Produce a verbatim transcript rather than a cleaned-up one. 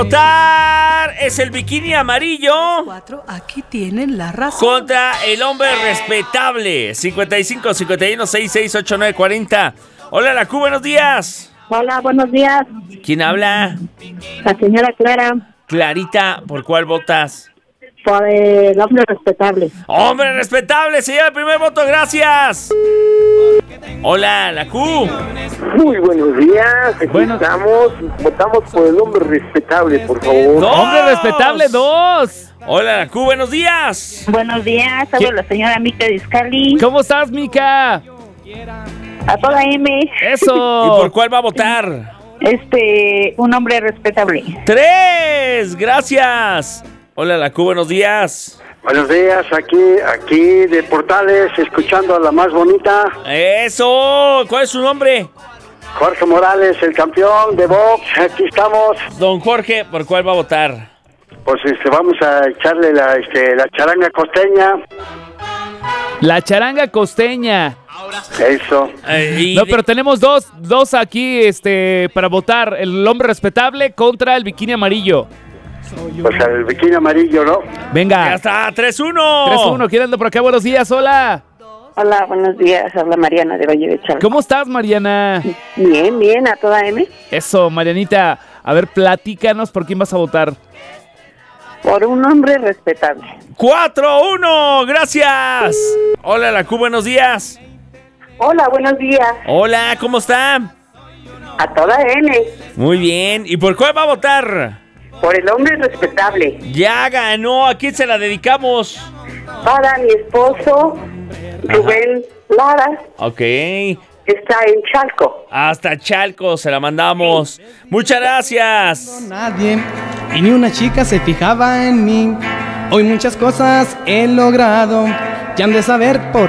Votar es el bikini amarillo. Cuatro, aquí tienen la razón. Contra el hombre respetable. cincuenta y cinco, cincuenta y uno, sesenta y seis, ochenta y nueve, cuarenta. Hola, la Q, buenos días. Hola, buenos días. ¿Quién habla? La señora Clara. Clarita, ¿por cuál votas? Por el hombre respetable. ¡Hombre respetable! Se lleva el primer voto, gracias. Hola, la Q. Muy buenos días. Aquí Bueno. estamos. Votamos por el hombre respetable, por favor. ¡Dos! ¡Hombre respetable, dos! Hola, la Q, buenos días. Buenos días, hablo ¿Qué? la señora Mica Discali. ¿Cómo estás, Mica? A toda M. ¡Eso! ¿Y por cuál va a votar? Este, un hombre respetable. ¡Tres! ¡Gracias! Hola, la Q, buenos días. Buenos días, aquí, aquí de Portales, escuchando a la más bonita, ¡Eso! ¿Cuál es su nombre? Jorge Morales, el campeón de box. Aquí estamos. Don Jorge, ¿por cuál va a votar? Pues este, vamos a echarle la, este, la charanga costeña. La charanga costeña. Eso. Eh, y No, de- pero tenemos dos, dos aquí este, para votar. El hombre respetable contra el bikini amarillo. Pues el bikini amarillo, ¿no? Ya Venga. está, tres uno. tres uno, ¿quién anda por acá? Buenos días, hola. Hola, buenos días, habla Mariana de Valle de Chalco. ¿Cómo estás, Mariana? Bien, bien, a toda M. Eso, Marianita. A ver, platícanos por quién vas a votar. Por un hombre respetable. cuatro uno, gracias. Hola, la Q, buenos días. Hola, buenos días, Hola, ¿cómo está? a toda M. Muy bien. ¿Y por cuál va a votar? Por el hombre respetable. Ya ganó. ¿A quién se la dedicamos? Para mi esposo, Rubén Lara, Ok. está en Chalco. Hasta Chalco se la mandamos. Muchas gracias. Nadie y ni una chica se fijaba en mí. Hoy muchas cosas he logrado, ya han de saber por